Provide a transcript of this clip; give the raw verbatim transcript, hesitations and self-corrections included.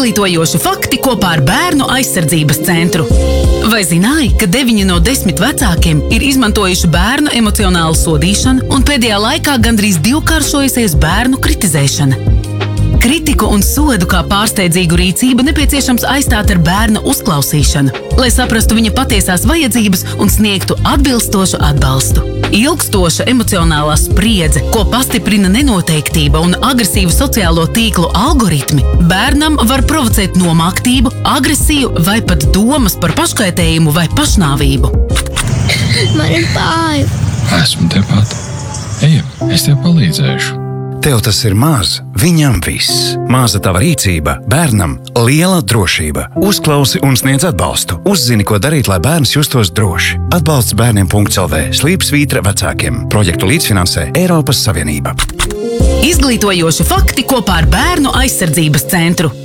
Izglītojoši fakti kopā ar Bērnu aizsardzības centru. Vai zināji, ka deviņi no desmit vecākiem ir izmantojuši bērnu emocionālu sodīšanu un pēdējā laikā gandrīz divkāršojusies bērnu kritizēšana? Kritiku un sodu kā pārsteidzīgu rīcību nepieciešams aizstāt ar bērna uzklausīšanu, lai saprastu viņa patiesās vajadzības un sniegtu atbilstošu atbalstu. Ilgstoša emocionālā spriedze, ko pastiprina nenoteiktība un agresīvu sociālo tīklu algoritmi, bērnam var provocēt nomāktību, agresiju vai pat domas par paškaitējumu vai pašnāvību. Man ir bāja. Esmu tepat. Ejam, es tev palīdzēšu. Tev tas ir maz, viņam viss. Maza tava rīcība, bērnam liela drošība. Uzklausi un sniedz atbalstu. Uzzini, ko darīt, lai bērns justos droši. Atbalsts bērniem punkt el vē. Slīpsvītra vecākiem. Projektu līdzfinansē Eiropas Savienība. Izglītojoši fakti kopā ar Bērnu aizsardzības centru.